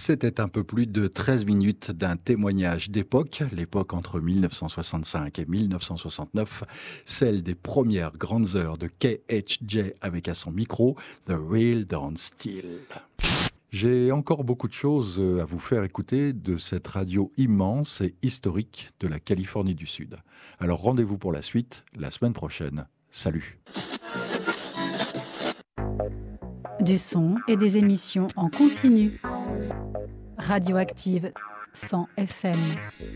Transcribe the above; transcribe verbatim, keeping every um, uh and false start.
C'était un peu plus de treize minutes d'un témoignage d'époque, l'époque entre mille neuf cent soixante-cinq et mille neuf cent soixante-neuf, celle des premières grandes heures de K H J avec à son micro The Real Don Steele. J'ai encore beaucoup de choses à vous faire écouter de cette radio immense et historique de la Californie du Sud. Alors rendez-vous pour la suite la semaine prochaine. Salut. Du son et des émissions en continu. Radioactive cent F M.